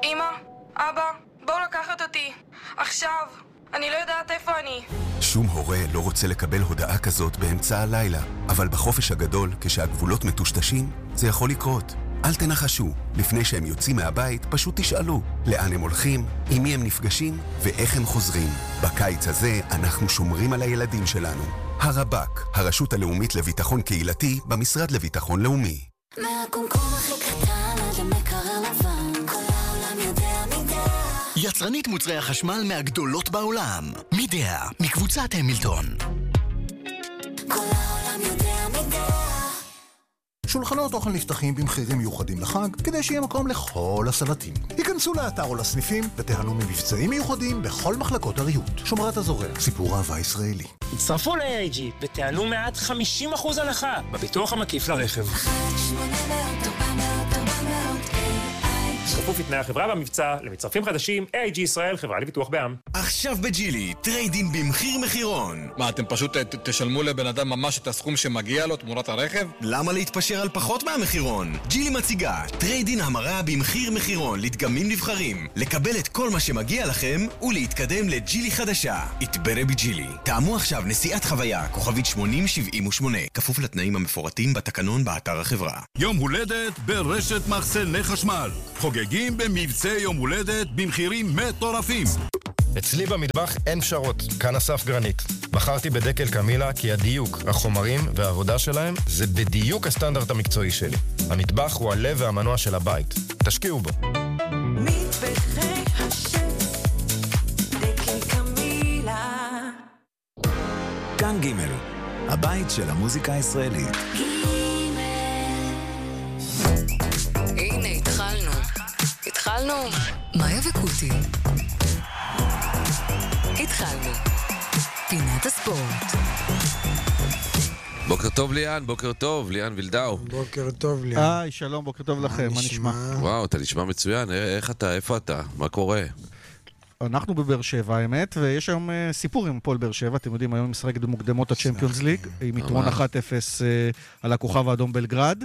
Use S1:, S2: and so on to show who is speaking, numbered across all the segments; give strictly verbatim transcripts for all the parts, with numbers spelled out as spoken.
S1: אמא, אבא, בואו לקחת אותי. עכשיו. אני לא יודעת איפה אני.
S2: שום הורה לא רוצה לקבל הודעה כזאת באמצע הלילה, אבל בחופש הגדול, כשהגבולות מטושטשים, זה יכול לקרות. אל תנחשו, לפני שהם יוצאים מהבית, פשוט תשאלו לאן הם הולכים, עם מי הם נפגשים ואיך הם חוזרים. בקיץ הזה אנחנו שומרים על הילדים שלנו. הרב"ק, הרשות הלאומית לביטחון קהילתי, במשרד לביטחון לאומי.
S3: מהקומקום הכי קטן עד למקרר לבן, כל העולם יודע מידע.
S4: יצרנית מוצרי החשמל מהגדולות בעולם, מידע, מקבוצת המילטון.
S3: כל העולם יודע מידע.
S5: שולחנות אוכל נפתחים במחירים מיוחדים לחג, כדי שיהיה מקום לכל הסלטים. היכנסו לאתר או לסניפים ותיהנו ממבצעים מיוחדים בכל מחלקות הריהוט. שומרת הזורע, סיפור אהבה ישראלי.
S6: הצטרפו ל-איי איי ג'י ותיהנו מעט חמישים אחוז הנחה בביטוח המקיף לרכב. כפוף לתנאי החברה במבצע, למצטרפים חדשים, איי איי ג'י ישראל, חברה לביטוח בע"מ.
S7: עכשיו בג'ילי, טריידין במחיר מחירון.
S8: מה, אתם פשוט ת, תשלמו לבן אדם ממש את הסכום שמגיע לו תמורת הרכב?
S7: למה להתפשר על פחות מהמחירון? ג'ילי מציגה טריידין המרה במחיר מחירון לדגמים נבחרים, לקבל את כל מה שמגיע לכם ולהתקדם לג'ילי חדשה. התברא בג'ילי. טעמו עכשיו נסיעת חוויה, כוכבית שמונים שבעים ושמונה, כפוף לתנאים המפורטים בתקנון באתר החברה.
S9: יום הולדת ברשת מחסני חשמל. חוגגים במבצע יום הולדת במחירים מטורפים.
S10: אצלי במטבח אין פשרות, כאן אסף גרנית. בחרתי בדקל קמילה כי הדיוק, החומרים והעבודה שלהם זה בדיוק הסטנדרט המקצועי שלי. המטבח הוא הלב והמנוע של הבית. תשקיעו בו.
S3: מטבחי השף, דקל קמילה.
S11: כאן ג' הבית של המוזיקה הישראלית.
S12: הנה, התחלנו. התחלנו. מאיה וקוטי. התחלנו. פינת הספורט.
S13: בוקר טוב ליאן, בוקר טוב, ליאן וילדאו.
S14: בוקר טוב ליאן.
S15: היי, שלום, בוקר טוב לכם, מה נשמע?
S13: וואו, אתה נשמע מצוין, איך אתה, איפה אתה, מה קורה?
S15: אנחנו בבאר שבע, האמת, ויש היום סיפור עם הפועל באר שבע, אתם יודעים, היום משחקת במוקדמות הצ'מפיונס ליג, עם יתרון אחת אפס על הכוכב האדום בלגרד.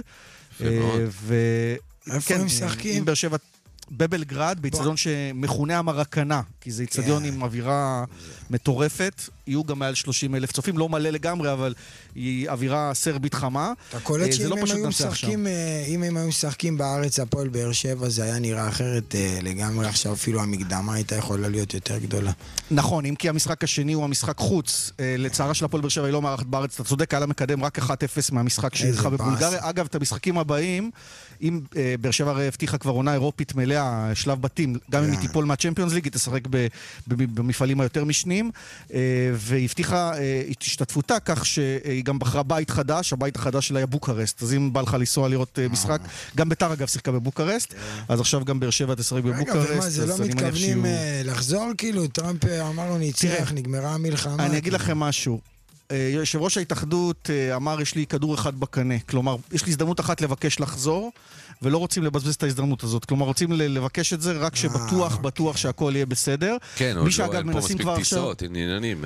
S14: איפה הם משחקים?
S15: עם באר שבע בבלגרד, באצטדיון שמכונה המרקנה, כי זה אצטדיון עם אווירה מטורפת, יהיו גם מעל שלושים אלף צופים, לא מלא לגמרי, אבל היא אווירה סרבית חמה.
S14: אתה קולט שאם הם היו משחקים, אם הם היו משחקים בארץ, הפועל באר שבע, זה היה נראה אחרת לגמרי, עכשיו אפילו המקדמה הייתה יכולה להיות יותר גדולה.
S15: נכון, אם כי המשחק השני הוא המשחק חוץ, לצערה של הפועל באר שבע היא לא מערכת בארץ, אתה צודק, היה מקדם רק אחת אפס מהמשחק שהלכה בבולגריה. אגב, את המשחקים הבאים, אם באר שבע הרי הבטיחה כבר עונה אירופית מלאה, שלב בתים, גם אם היא תיפול מהצ'מפיונס ליג, היא תשחק במפעלים היותר משניים, והיא הבטיחה את השתתפותה, כך שהיא גם בחרה בית חדש, הבית החדש שלה היה בוקרסט, אז אם בא לך לנסוע לראות משחק, גם בית"ר אגב שיחקה בבוקרסט, אז עכשיו גם באר שבע תשחק בבוקרסט.
S14: רגע, ומה, זה לא מתכוונים לחזור? כאילו, טראמפ אמרנו ניצח, נגמרה המלחמה.
S15: אני אגיד לכם משהו. יושב ראש ההתאחדות אמר, יש לי כדור אחד בקנה, כלומר, יש לי הזדמנות אחת לבקש לחזור, ולא רוצים לבזבז את ההזדמנות הזאת. כלומר, רוצים לבקש את זה רק שבטוח, בטוח שהכל יהיה בסדר.
S13: כן, עוד לא, אין פה מספיק טיסות, עניינים.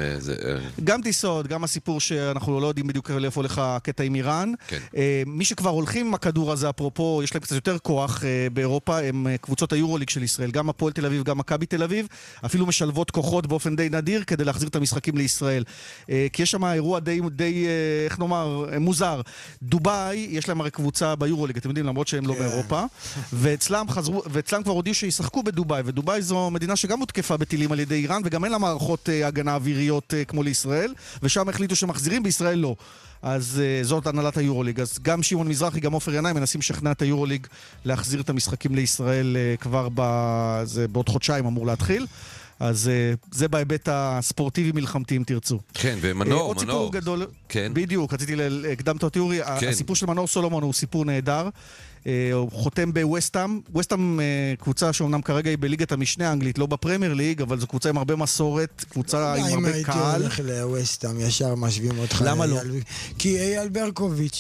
S15: גם טיסות, גם הסיפור שאנחנו לא יודעים בדיוק לאיפה הולך הקטע עם איראן. מי שכבר הולכים עם הכדור הזה, אפרופו, יש להם קצת יותר כוח באירופה, הם קבוצות היורוליג של ישראל, גם הפועל תל אביב, גם מכבי תל אביב, אפילו משלבות כוחות באופן די נדיר כדי להחזיר את המשחקים לישראל. כי יש שם אירוע די, די, איך נאמר, מוזר. דובאי, יש להם הרי קבוצה ביורוליג, אתם יודעים, למרות שהם לא באירופה, ואצלם חזרו, ואצלם כבר הודיעו שישחקו בדובאי, ודובאי זו מדינה שגם מותקפה בטילים על ידי איראן, וגם אין לה מערכות הגנה אוויריות כמו לישראל, ושם החליטו שמחזירים, בישראל לא. אז זאת הנהלת היורוליג. אז גם שמעון מזרחי, גם עופר ינאי, מנסים לשכנע את היורוליג להחזיר את המשחקים לישראל כבר בעוד חודשיים אמור להתחיל. אז זה בהיבט הספורטיבי מלחמתי, אם תרצו.
S13: כן, ומנור,
S15: עוד
S13: מנור.
S15: סיפור גדול,
S13: כן.
S15: בדיוק, רציתי להקדם את התיאורי,
S13: כן.
S15: הסיפור של מנור סולומון הוא סיפור נהדר, הוא חותם בווסטהאם, ווסטהאם קבוצה שאומנם כרגע היא בליגת המשנה האנגלית, לא בפרמייר ליג, אבל זו קבוצה עם הרבה מסורת, קבוצה עם הרבה קהל.
S14: אם הייתי הולך לווסטהאם, ישר משווים אותך.
S15: למה לא?
S14: כי אייל ברקוביץ'.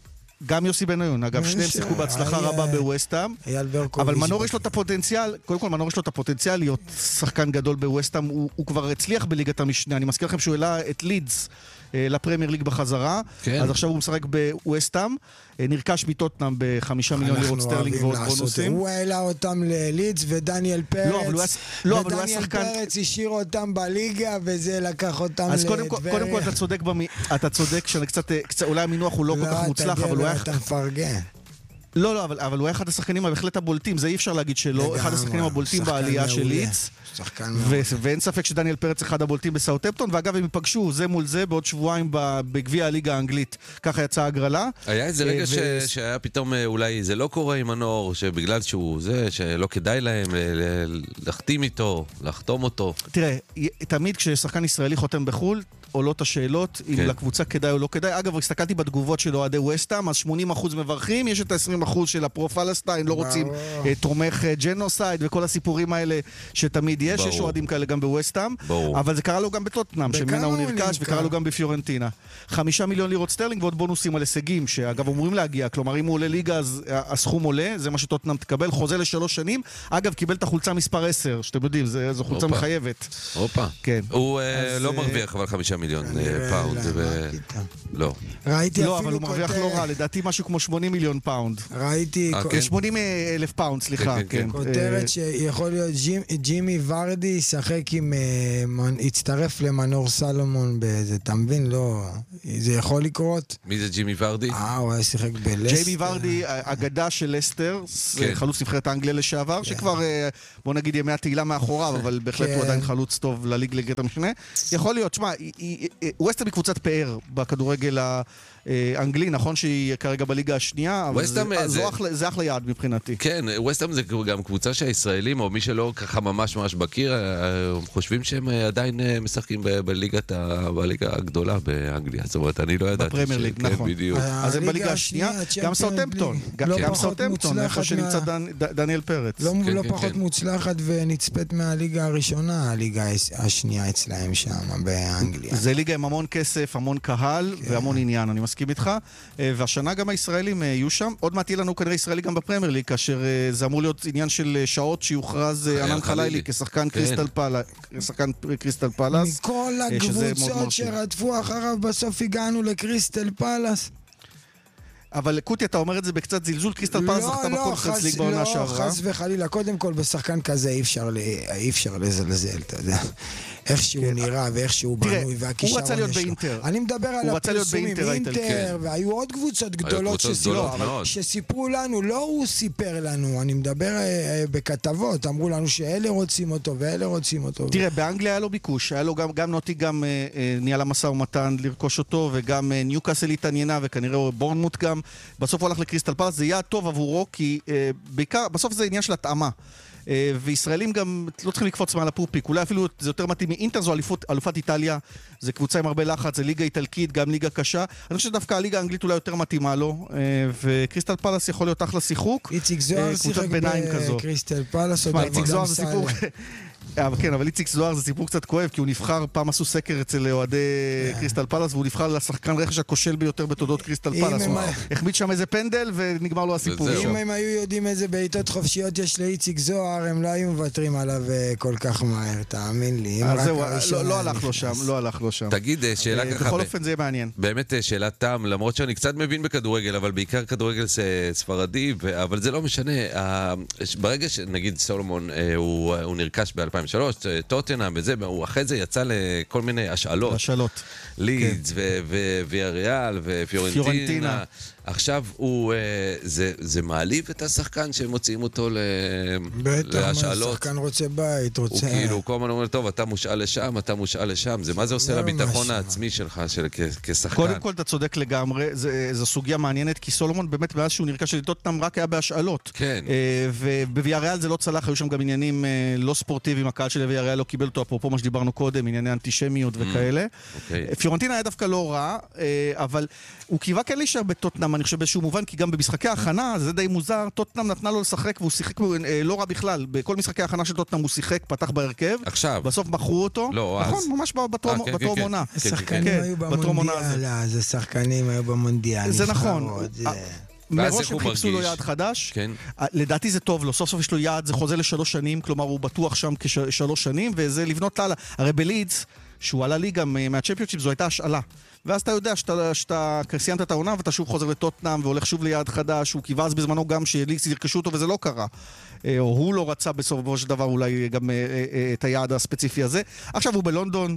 S15: גם יוסי בניון, אגב, שניהם שיחקו בהצלחה רבה בווסטהאם, אבל מנור יש לו את הפוטנציאל, קודם כל מנור יש לו את הפוטנציאל להיות שחקן גדול בווסטהאם, הוא כבר הצליח בליגת המשנה, אני מזכיר לכם שהוא העלה את לידס לפרמייר ליג בחזרה. אז עכשיו הוא משחק בווסטהאם, נרכש מטוטנהאם בחמישה מיליון לירות סטרלינג ועוד בונוסים.
S14: הוא העלה אותם ללידס ודניאל פרץ, ודניאל פרץ השאיר אותם בליגה וזה לקח אותם לטבריה.
S15: אז קודם כל אתה צודק, אתה צודק שקצת, אולי המינוח הוא לא כל כך מוצלח, אבל הוא היה...
S14: אתה מפרגן.
S15: לא, לא, אבל, אבל הוא היה אחד השחקנים בהחלט הבולטים, זה אי אפשר להגיד שלא, אחד השחקנים הבולטים בעלייה של ליץ, ואין ספק שדניאל פרץ אחד הבולטים בסאוטהמפטון, ואגב הם ייפגשו זה מול זה בעוד שבועיים בגביע הליגה האנגלית, ככה יצאה הגרלה.
S13: היה איזה רגע ש... שהיה פתאום אולי זה לא קורה עם הנור, שבגלל שהוא זה, שלא כדאי להם לחתים איתו, לחתום אותו.
S15: תראה, תמיד כששחקן ישראלי חותם בחול, עולות השאלות, אם לקבוצה כדאי או לא כדאי. אגב, הסתכלתי בתגובות של אוהדי ווסטהאם, אז שמונים אחוז מברכים, יש את ה-עשרים אחוז של הפרו-פלסטיין, לא רוצים תומך ג'נוסייד וכל הסיפורים האלה שתמיד יש, יש אוהדים כאלה גם בווסטהאם, אבל זה קרה לו גם בטוטנהאם, שממנה הוא נרכש, וקרה לו גם בפיורנטינה. חמישה מיליון לירות סטרלינג ועוד בונוסים על הישגים, שאגב אמורים להגיע, כלומר אם הוא עולה ליגה אז הסכום עולה, זה מה שטוטנהאם תקבל, חוזה לשלוש שנים. אגב, קיבל את החולצה מספר עשר, שאתם יודעים, זו חולצה מחייבת.
S13: אופה. הוא לא מרוויח אבל חמישה מיליון פאונד. לא.
S14: ראיתי
S15: לא, אבל הוא מרוויח לא רע, לדעתי משהו כמו שמונים מיליון פאונד.
S14: ראיתי...
S15: שמונים אלף פאונד, סליחה.
S14: כותרת שיכול להיות ג'ימי ורדי ישחק עם... יצטרף למנור סלומון באיזה, אתה מבין? לא... זה יכול לקרות.
S13: מי זה ג'ימי ורדי?
S14: אה, הוא היה שיחק בלסטר.
S15: ג'ימי ורדי, אגדה של לסטר, חלוץ נבחרת האנגליה לשעבר, שכבר, בוא נגיד, ימי התהילה מאחוריו, אבל בהחלט הוא עדיין חלוץ טוב לליג ליגת המשנה. יכול להיות, שמה, ווסטהאם היא קבוצת פאר בכדורגל האנגלי, נכון שהיא כרגע בליגה השנייה, אבל זה אחלה יעד מבחינתי.
S13: כן, ווסטהאם זה גם קבוצה שהישראלים, או מי שלא ככה ממש ממש מכיר, חושבים שהם עדיין משחקים בליגה הגדולה באנגליה. זאת אומרת, אני לא ידעתי.
S15: בפרמייר ליג, נכון. אז הם בליגה השנייה, גם סאוטהמפטון. גם סאוטהמפטון, איפה שנמצא דניאל פרץ.
S14: לא פחות מוצלחת ונצפת מהליגה הראשונה, הליגה השנייה אצלהם שם, באנגליה.
S15: זה ליגה עם המון כסף, המון קהל והמון עניין, אני מסכים איתך. והשנה גם הישראלים יהיו שם. עוד מעט יהיה לנו כנראה ישראלי גם בפרמייר ליג, כאשר זה אמור להיות עניין של שעות שיוכרז ענן חלילי כשחקן קריסטל פלאס.
S14: מכל הקבוצות שרדפו אחריו בסוף הגענו לקריסטל פלאס.
S15: אבל קוטי, אתה אומר את זה בקצת זלזול, קריסטל פלאס זכתה בקונפרנס ליג בעונה שעברה.
S14: לא, חס וחלילה, קודם כל בשחקן כזה אי אפשר לזלזל, אתה יודע. איך שהוא נראה ואיך שהוא בנוי והכישרון
S15: הוא רצה להיות באינטר.
S14: אני מדבר על הפרסומים, אינטר, והיו עוד קבוצות גדולות שסיפרו לנו, לא הוא סיפר לנו, אני מדבר בכתבות, אמרו לנו שאלה רוצים אותו ואלה רוצים אותו.
S15: תראה, באנגליה היה לו ביקוש, היה לו גם נוטי גם ניהל המשא ומתן לרכוש אותו, וגם ניוקאסל התעניינה, וכנראה בורנמוט גם, בסוף הוא הלך לקריסטל פלאס, זה יעד טוב עבורו, כי בעיקר, בסוף זה עניין של התאמה. וישראלים גם לא צריכים לקפוץ מעל הפופיק, אולי אפילו זה יותר מתאים מאינטר, זו אלופת איטליה, זה קבוצה עם הרבה לחץ, זה ליגה איטלקית, גם ליגה קשה. אני חושב שדווקא הליגה האנגלית אולי יותר מתאימה לו, וקריסטל פלאס יכול להיות אחלה שיחוק.
S14: איציק זוהר שיחק בקריסטל פלאס,
S15: איציק זוהר זה סיפור... כן, אבל איציק זוהר זה סיפור קצת כואב, כי הוא נבחר, פעם עשו סקר אצל אוהדי קריסטל פלאס, והוא נבחר לשחקן רכש הכושל ביותר בתולדות קריסטל פלאס. הוא החמיץ שם איזה פנדל ונגמר לו הסיפור.
S14: אם הם היו יודעים איזה בעיטות חופשיות יש לאיציק זוהר, הם לא היו מוותרים עליו כל כך מהר, תאמין לי.
S15: לא הלך לו שם, לא הלך לו שם.
S13: תגיד, שאלה ככה...
S15: בכל אופן זה מעניין.
S13: באמת שאלת תם, למרות שאני קצת מבין בכדורגל, אבל בעיקר כדורגל ספרדי, אבל זה לא משנה. ברגע שנגיד סולומון הוא נרכש ב-אלפיים ושלוש, טוטנהאם וזה, הוא אחרי זה יצא לכל מיני השאלות.
S15: השאלות.
S13: לידס וויאריאל ופיורנטינה. עכשיו הוא, זה, זה מעליב את השחקן שהם מוצאים אותו להשאלות.
S14: בטח, השחקן רוצה בית, רוצה...
S13: הוא כאילו, כל הזמן אומר, טוב, אתה מושאל לשם, אתה מושאל לשם. זה מה זה עושה לביטחון העצמי שלך, כשחקן?
S15: קודם כל, אתה צודק לגמרי. זו סוגיה מעניינת, כי סולומון באמת, מאז שהוא נרכש של טוטנהאם, רק היה בהשאלות.
S13: כן.
S15: ובוויאריאל זה לא צלח, היו שם גם עניינים לא ספורטיביים, הקהל של ויאריאל לא קיבל אותו, אפרופו מה שדיברנו קודם, ענייני אנטישמיות וכאלה. פיורנטינה היה דווקא לא רע, אבל הוא קיווה כן להישאר בטוטנהאם, אני חושב באיזשהו מובן, כי גם במשחקי ההכנה, זה די מוזר, טוטנהאם נתנה לו לשחק, והוא שיחק לא רע בכלל. בכל משחקי ההכנה של טוטנהאם הוא שיחק, פתח בהרכב.
S13: עכשיו.
S15: בסוף מכרו אותו.
S13: לא,
S15: נכון, ממש בטרום עונה.
S14: השחקנים היו במונדיאל, זה שחקנים היו במונדיאל.
S15: זה נכון. מראש הם חיפשו לו יעד חדש, לדעתי זה טוב לו, סוף סוף יש לו יעד, זה חוזה לשלוש שנים, כלומר הוא בטוח שם כשלוש שנים, וזה לבנות הלאה. הרי בלידס, שהוא עלה ליגה מהצ'מפיונשיפ, זו הייתה השאלה. ואז אתה יודע שאתה, שאתה סיימת את העונה ואתה שוב חוזר לטוטנהאם והולך שוב ליעד חדש, הוא קיווה אז בזמנו גם שליקס ירכשו אותו וזה לא קרה. או הוא לא רצה בסופו של דבר אולי גם את היעד הספציפי הזה. עכשיו הוא בלונדון,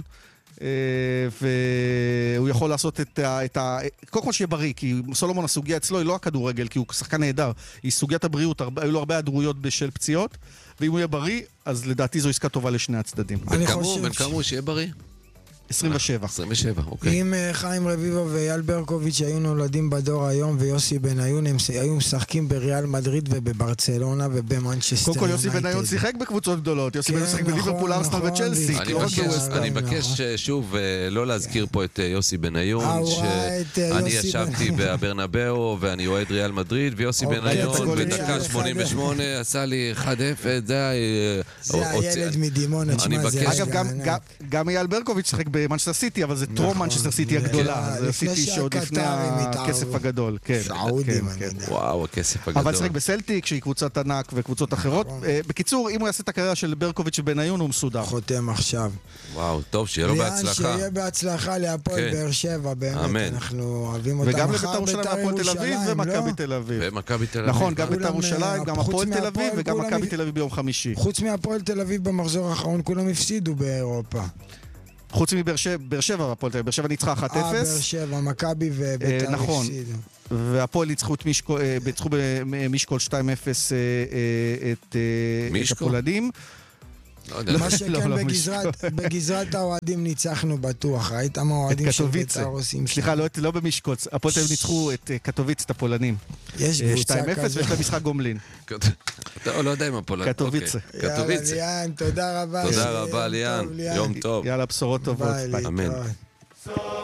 S15: והוא יכול לעשות את ה... את ה... קודם כל שיהיה בריא, כי סולומון הסוגיה אצלו היא לא הכדורגל, כי הוא שחקן נהדר, היא סוגיית הבריאות, היו לו הרבה הדרויות בשל פציעות, ואם הוא יהיה בריא, אז לדעתי זו עסקה טובה לשני הצדדים.
S13: בן כמה הוא שיהיה בריא?
S15: עשרים ושבע.
S13: עשרים ושבע, אוקיי.
S14: אם חיים רביבו ואייל ברקוביץ' היו נולדים בדור היום ויוסי בניון, הם היו משחקים בריאל מדריד ובברצלונה ובמנצ'סטר.
S15: קודם כל יוסי בניון שיחק בקבוצות גדולות, יוסי בניון שיחק בליברפול, ארסנל וצ'לסי.
S13: אני מבקש שוב לא להזכיר פה את יוסי בניון, שאני ישבתי בברנבאו ואני אוהד ריאל מדריד, ויוסי בניון בדקה שמונים ושמונה עשה לי אחד אפס,
S14: זה הילד מדימונה.
S15: אגב, גם אייל ברקוביץ' שיחק במנצ'סטר סיטי, אבל זה טרום מנצ'סטר סיטי הגדולה. זה סיטי שעוד לפני הכסף הגדול.
S14: סעודים.
S13: וואו, הכסף הגדול.
S15: אבל שחק בסלטיק, שהיא קבוצת ענק וקבוצות אחרות. בקיצור, אם הוא יעשה את הקריירה של ברקוביץ' ובניון, הוא מסודר.
S14: חותם עכשיו.
S13: וואו, טוב, שיהיה לו בהצלחה.
S14: ליאן, שיהיה בהצלחה להפועל באר שבע, באמת. אנחנו אוהבים אותם.
S15: וגם לבית"ר ירושלים והפועל תל אביב ומכבי תל אביב.
S13: ומכבי תל אביב.
S15: נכון, גם בית"ר ירושלים, גם הפועל תל אביב וגם מכבי תל אביב ביום חמישי.
S14: חוץ מהפועל תל אביב במחזור האחרון כולם הפסידו באירופה.
S15: חוץ מבאר שבע, הפועל תל אביב, באר שבע ניצחה אחת אפס.
S14: אה, באר שבע, מכבי ובית"ר
S15: נכון.
S14: הפסידו.
S15: והפועל ניצחו במשקול שתיים אפס את הפולנים.
S14: מה שכן בגזרת האוהדים ניצחנו בטוח, ראית מה האוהדים של בית"ר עושים?
S15: סליחה, לא במשקוץ, הפועל תל אביב ניצחו את קטוביץ, את הפולנים.
S14: יש קבוצה כזאת.
S15: שתיים אפס ויש לה משחק גומלין.
S13: אתה לא יודע אם הפולנים.
S15: קטוביץ.
S14: יאללה ליאן, תודה רבה.
S13: תודה רבה ליאן, יום טוב.
S15: יאללה, בשורות טובות.
S13: אמן.